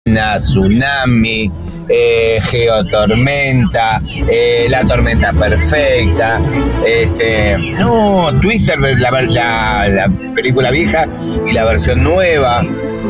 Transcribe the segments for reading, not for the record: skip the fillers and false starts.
tsunami, geotormenta, la tormenta perfecta, Twister, la película vieja y la versión nueva,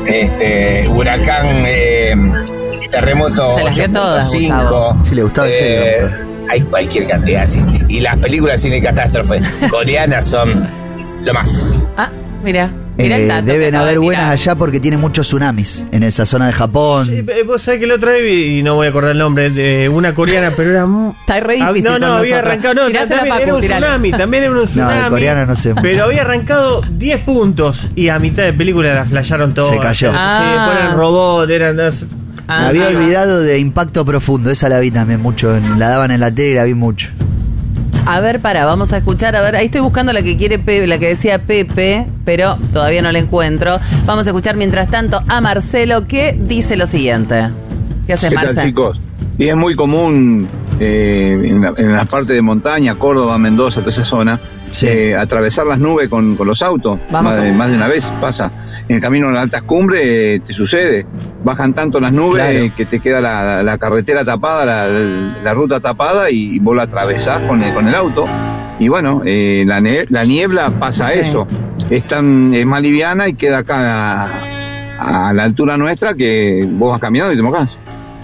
huracán, terremoto 8.5. Si le gustaba el serio. Hay cualquier cantidad, sí. Y las películas de cine catástrofe coreanas son lo más. Mira. Deben haber buenas allá porque tiene muchos tsunamis en esa zona de Japón. Sí, vos sabés que la otra vez, y no voy a acordar el nombre, de una coreana, pero era... Está re difícil. No, había arrancado... No, también era un tsunami, No, el coreano no sé. Pero había arrancado 10 puntos y a mitad de película la flasharon todas. Se cayó. Sí, después eran robot, eran... Me había olvidado de Impacto Profundo, esa la vi también mucho, la daban en la tele y la vi mucho. A ver, vamos a escuchar, ahí estoy buscando la que quiere Pepe, la que decía Pepe, pero todavía no la encuentro. Vamos a escuchar mientras tanto a Marcelo, que dice lo siguiente. ¿Qué haces, Marcelo? ¿Qué tal, chicos? Y es muy común en la parte de montaña, Córdoba, Mendoza, toda esa zona, atravesar las nubes con los autos. Más de una vez pasa. En el camino a las altas cumbres te sucede. Bajan tanto las nubes que te queda la carretera tapada, la ruta tapada, y vos la atravesás con el auto. Y bueno, la niebla pasa eso. Es más liviana y queda acá a la altura nuestra que vos vas caminando y te mojás.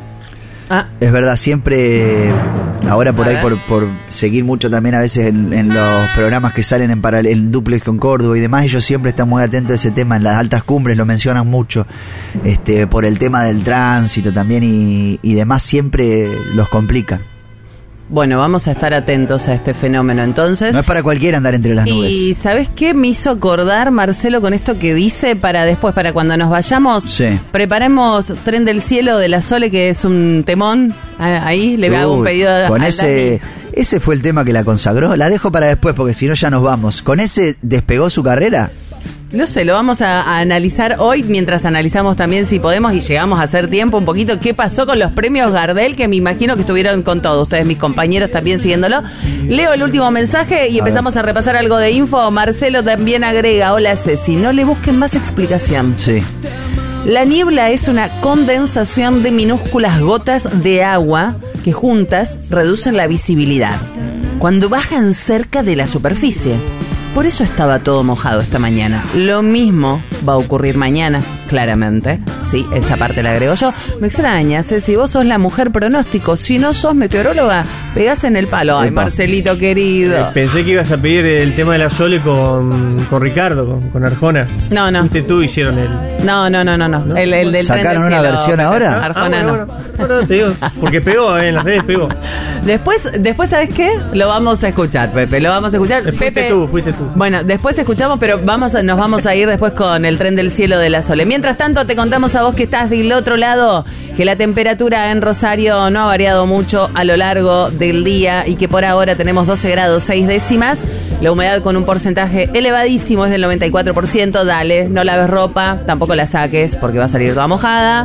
Es verdad, siempre, ahora por ahí, por seguir mucho también a veces en los programas que salen en paralelo, en duplex con Córdoba y demás, ellos siempre están muy atentos a ese tema. En las altas cumbres lo mencionan mucho, por el tema del tránsito también y demás, siempre los complica. Bueno, vamos a estar atentos a este fenómeno entonces. No es para cualquiera andar entre las nubes. Y ¿sabes qué me hizo acordar, Marcelo, con esto que dice para después, para cuando nos vayamos? Sí. Preparemos Tren del Cielo de la Sole, que es un temón. Ahí le hago un pedido a con ese fue el tema que la consagró. La dejo para después porque si no ya nos vamos. ¿Con ese despegó su carrera? No sé, lo vamos a analizar hoy, mientras analizamos también, si podemos y llegamos a hacer tiempo, un poquito qué pasó con los premios Gardel, que me imagino que estuvieron con todos ustedes, mis compañeros, también siguiéndolo. Leo el último mensaje y empezamos a repasar algo de info. Marcelo también agrega: hola Ceci, no le busquen más explicación. Sí. La niebla es una condensación de minúsculas gotas de agua que juntas reducen la visibilidad cuando bajan cerca de la superficie. Por eso estaba todo mojado esta mañana. Lo mismo va a ocurrir mañana, claramente. Sí, esa parte la agrego yo. Me extraña, si vos sos la mujer pronóstico, si no sos meteoróloga, pegás en el palo. Ay, Marcelito querido. Pensé que ibas a pedir el tema de la Sole con Ricardo, con Arjona. No. Fuiste tú, hicieron el... No. El del ¿sacaron una versión ahora? Arjona no. No, te digo, porque pegó, en las redes pegó. Después, ¿sabes qué? Lo vamos a escuchar, Pepe, lo vamos a escuchar. Fuiste tú. Bueno, después escuchamos, pero nos vamos a ir después con el Tren del Cielo de la Sole. Mientras tanto, te contamos a vos que estás del otro lado, que la temperatura en Rosario no ha variado mucho a lo largo del día y que por ahora tenemos 12 grados 6 décimas. La humedad con un porcentaje elevadísimo es del 94%. Dale, no laves ropa, tampoco la saques porque va a salir toda mojada.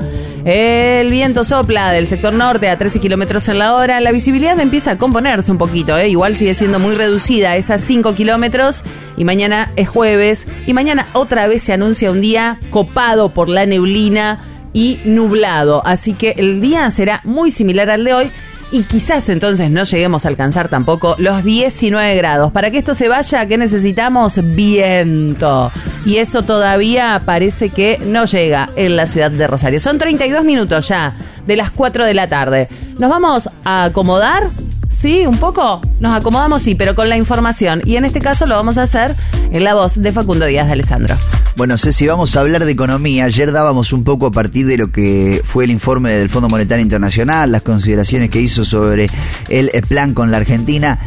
El viento sopla del sector norte a 13 kilómetros en la hora. La visibilidad empieza a componerse un poquito, igual sigue siendo muy reducida, es a 5 kilómetros. Y mañana es jueves. Y mañana otra vez se anuncia un día copado por la neblina y nublado. Así que el día será muy similar al de hoy. Y quizás entonces no lleguemos a alcanzar tampoco los 19 grados. Para que esto se vaya, ¿qué necesitamos? Viento. Y eso todavía parece que no llega en la ciudad de Rosario. Son 32 minutos ya de las 4 de la tarde. ¿Nos vamos a acomodar? ¿Sí? ¿Un poco? Nos acomodamos, sí, pero con la información. Y en este caso lo vamos a hacer en la voz de Facundo Díaz de Alessandro. Bueno, Ceci, vamos a hablar de economía. Ayer dábamos un poco a partir de lo que fue el informe del Fondo Monetario Internacional, las consideraciones que hizo sobre el plan con la Argentina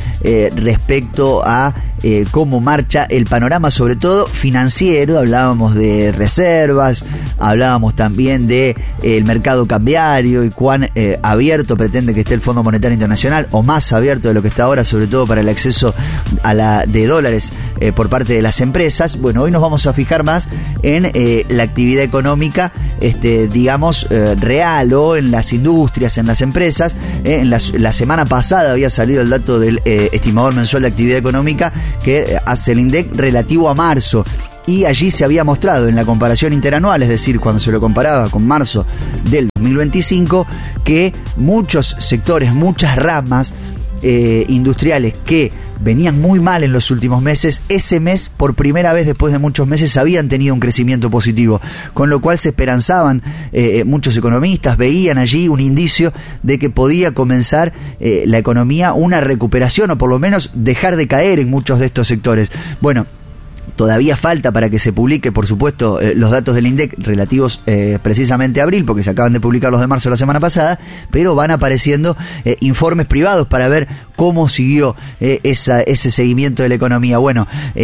respecto a cómo marcha el panorama, sobre todo financiero. Hablábamos de reservas, hablábamos también de el mercado cambiario y cuán abierto pretende que esté el Fondo Monetario Internacional, o más abierto de lo que está ahora, compradora, sobre todo para el acceso de dólares por parte de las empresas. Bueno, hoy nos vamos a fijar más en la actividad económica, digamos, real, o en las industrias, en las empresas. La semana pasada había salido el dato del estimador mensual de actividad económica que hace el INDEC relativo a marzo. Y allí se había mostrado en la comparación interanual, es decir, cuando se lo comparaba con marzo del 2025, que muchos sectores, muchas ramas industriales que venían muy mal en los últimos meses, ese mes, por primera vez después de muchos meses, habían tenido un crecimiento positivo, con lo cual se esperanzaban, muchos economistas veían allí un indicio de que podía comenzar la economía una recuperación, o por lo menos dejar de caer en muchos de estos sectores. Bueno, todavía falta para que se publique, por supuesto, los datos del INDEC relativos precisamente a abril, porque se acaban de publicar los de marzo la semana pasada, pero van apareciendo informes privados para ver cómo siguió ese seguimiento de la economía. Bueno,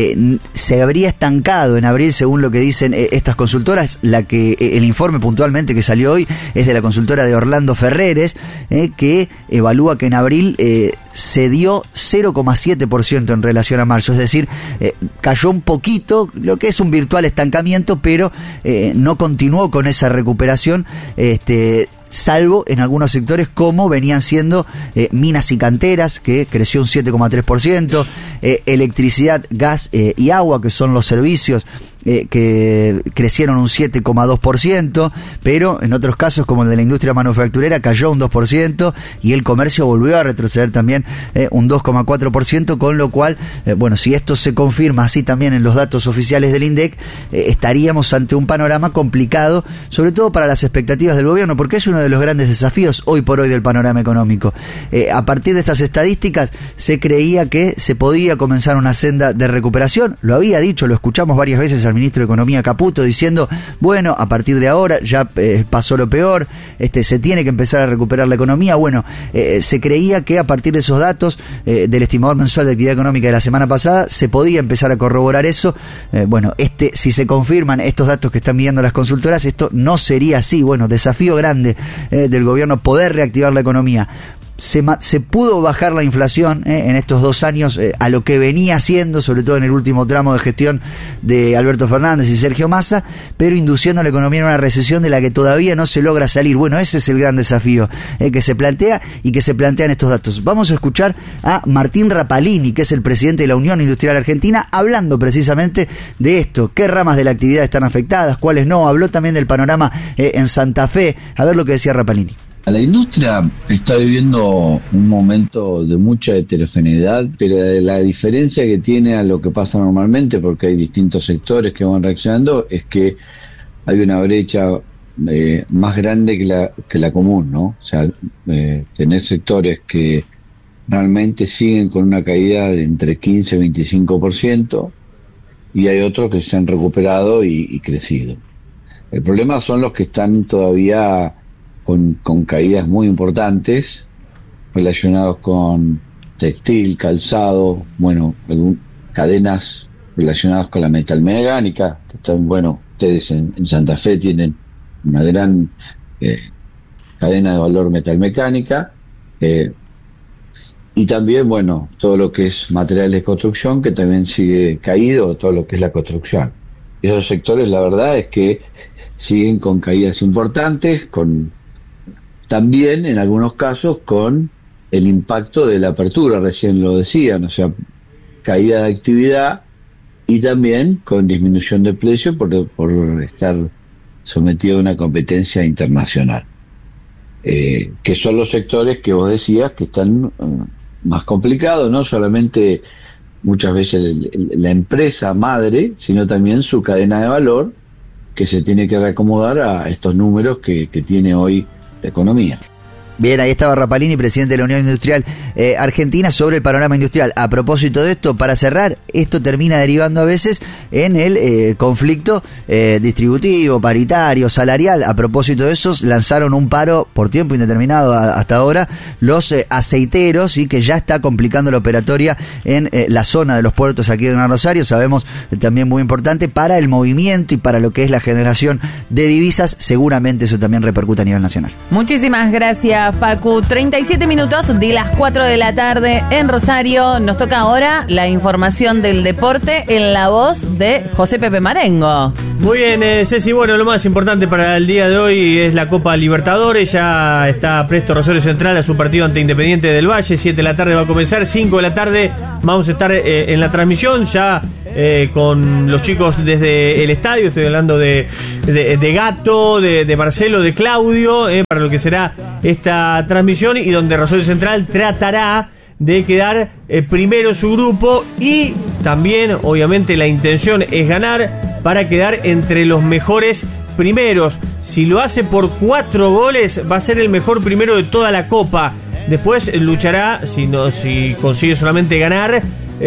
se habría estancado en abril, según lo que dicen estas consultoras. El informe puntualmente que salió hoy es de la consultora de Orlando Ferreres, que evalúa que en abril se dio 0,7% en relación a marzo, es decir, cayó un poquito, lo que es un virtual estancamiento, pero no continuó con esa recuperación, salvo en algunos sectores como venían siendo minas y canteras, que creció un 7,3%, electricidad, gas y agua, que son los servicios, que crecieron un 7,2%, pero en otros casos, como el de la industria manufacturera, cayó un 2%, y el comercio volvió a retroceder también un 2,4%, con lo cual, bueno, si esto se confirma así también en los datos oficiales del INDEC, estaríamos ante un panorama complicado, sobre todo para las expectativas del gobierno, porque es uno de los grandes desafíos hoy por hoy del panorama económico. A partir de estas estadísticas se creía que se podía comenzar una senda de recuperación. Lo había dicho, lo escuchamos varias veces al ministro de Economía Caputo diciendo, bueno, a partir de ahora ya pasó lo peor, se tiene que empezar a recuperar la economía. Bueno, se creía que a partir de esos datos del estimador mensual de actividad económica de la semana pasada se podía empezar a corroborar eso. Bueno, si se confirman estos datos que están midiendo las consultoras, esto no sería así. Bueno, desafío grande del gobierno poder reactivar la economía. Se pudo bajar la inflación en estos 2 años a lo que venía haciendo, sobre todo en el último tramo de gestión de Alberto Fernández y Sergio Massa, pero induciendo a la economía en una recesión de la que todavía no se logra salir. Bueno, ese es el gran desafío que se plantea y que se plantean estos datos. Vamos a escuchar a Martín Rapalini, que es el presidente de la Unión Industrial Argentina, hablando precisamente de esto, qué ramas de la actividad están afectadas, cuáles no. Habló también del panorama en Santa Fe. A ver lo que decía Rapalini. La industria está viviendo un momento de mucha heterogeneidad, pero la diferencia que tiene a lo que pasa normalmente, porque hay distintos sectores que van reaccionando, es que hay una brecha más grande que la común, ¿no? O sea, tener sectores que realmente siguen con una caída de entre 15 y 25%, y hay otros que se han recuperado y crecido. El problema son los que están todavía con caídas muy importantes relacionados con textil, calzado, bueno, cadenas relacionadas con la metalmecánica, que están, bueno, ustedes en Santa Fe tienen una gran cadena de valor metalmecánica, y también, bueno, todo lo que es materiales de construcción, que también sigue caído, todo lo que es la construcción. Y esos sectores, la verdad es que siguen con caídas importantes, también en algunos casos con el impacto de la apertura, recién lo decían, o sea, caída de actividad y también con disminución de precio por estar sometido a una competencia internacional, que son los sectores que vos decías que están más complicados, no solamente muchas veces la empresa madre, sino también su cadena de valor, que se tiene que reacomodar a estos números que tiene hoy la economía. Bien, ahí estaba Rapalini, presidente de la Unión Industrial Argentina, sobre el panorama industrial. A propósito de esto, para cerrar, esto termina derivando a veces en el conflicto distributivo, paritario, salarial. A propósito de eso, lanzaron un paro por tiempo indeterminado hasta ahora los aceiteros, y que ya está complicando la operatoria en la zona de los puertos aquí de Gran Rosario. Sabemos también muy importante para el movimiento y para lo que es la generación de divisas. Seguramente eso también repercute a nivel nacional. Muchísimas gracias, Gracias, Facu. 37 minutos de las 4 de la tarde en Rosario. Nos toca ahora la información del deporte en la voz de José Pepe Marengo. Muy bien, Ceci. Bueno, lo más importante para el día de hoy es la Copa Libertadores. Ya está presto Rosario Central a su partido ante Independiente del Valle. 7 de la tarde va a comenzar, 5 de la tarde vamos a estar en la transmisión ya con los chicos desde el estadio. Estoy hablando de Gato, de Marcelo, de Claudio, para lo que será esta transmisión, y donde Rosario Central tratará de quedar primero su grupo, y también obviamente la intención es ganar para quedar entre los mejores primeros. Si lo hace por 4 goles va a ser el mejor primero de toda la Copa. Después luchará, si consigue solamente ganar,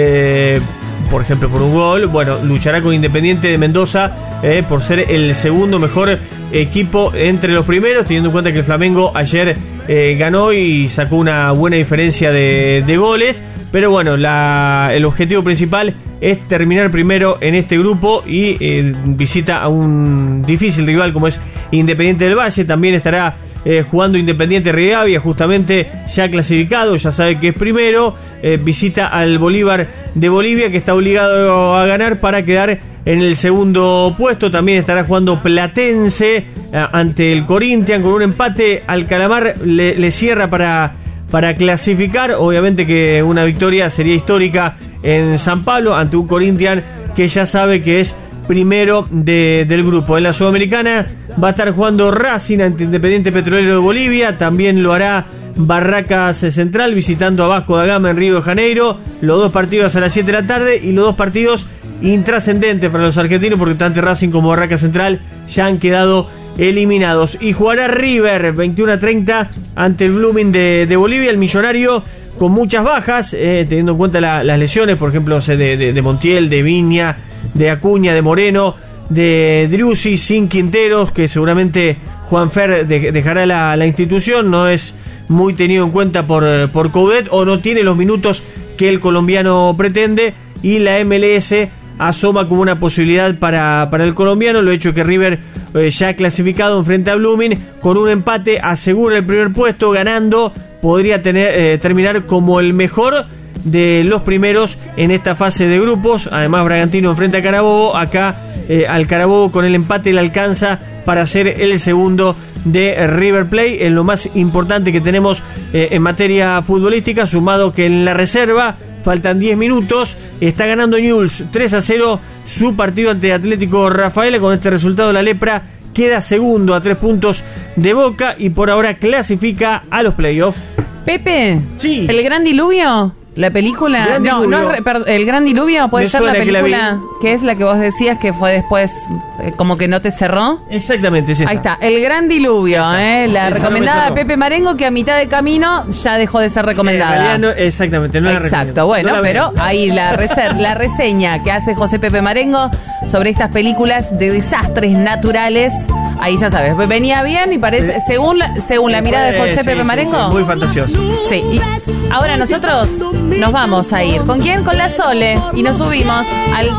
por ejemplo por un gol, bueno, luchará con Independiente de Mendoza por ser el segundo mejor equipo entre los primeros, teniendo en cuenta que el Flamengo ayer ganó y sacó una buena diferencia de goles. Pero bueno, el objetivo principal es terminar primero en este grupo, y visita a un difícil rival como es Independiente del Valle. También estará jugando Independiente Rivadavia, justamente ya clasificado, ya sabe que es primero. Visita al Bolívar de Bolivia, que está obligado a ganar para quedar en el segundo puesto. También estará jugando Platense ante el Corinthians. Con un empate al Calamar le cierra para clasificar. Obviamente que una victoria sería histórica en San Pablo ante un Corinthians que ya sabe que es primero del grupo. En la Sudamericana va a estar jugando Racing ante Independiente Petrolero de Bolivia. También lo hará Barracas Central visitando a Vasco da Gama en Río de Janeiro. Los dos partidos a las 7 de la tarde, y los dos partidos intrascendentes para los argentinos, porque tanto Racing como Barracas Central ya han quedado eliminados. Y jugará River 21:30 ante el Blooming de Bolivia. El millonario con muchas bajas, teniendo en cuenta las lesiones, por ejemplo, de Montiel, de Viña, de Acuña, de Moreno, de Driussi, sin Quinteros, que seguramente Juanfer dejará la institución. No es muy tenido en cuenta por Coudet, o no tiene los minutos que el colombiano pretende, y la MLS asoma como una posibilidad para el colombiano. Lo hecho que River ya clasificado enfrente a Blooming, con un empate asegura el primer puesto. Ganando podría terminar como el mejor de los primeros en esta fase de grupos. Además, Bragantino enfrente a Carabobo. Acá al Carabobo con el empate le alcanza para ser el segundo de River Plate. En lo más importante que tenemos en materia futbolística, sumado que en la reserva faltan 10 minutos, está ganando Newell's 3-0 su partido ante Atlético Rafaela. Con este resultado la Lepra queda segundo a 3 puntos de Boca, y por ahora clasifica a los playoffs. Pepe, sí. ¿El Gran Diluvio? ¿La película? El Gran Diluvio puede ser la película que es la que vos decías que fue después como que no te cerró. Exactamente, es esa. Ahí está, El Gran Diluvio, la recomendada de Pepe Marengo, que a mitad de camino ya dejó de ser recomendada. Exactamente, no la Exacto, bueno, no pero ahí la reseña que hace José Pepe Marengo sobre estas películas de desastres naturales. Ahí ya sabes, venía bien y parece, según la mirada de José Pepe Marengo. Sí, muy fantasioso. Sí, y ahora nosotros nos vamos a ir. ¿Con quién? Con la Sole. Y nos subimos al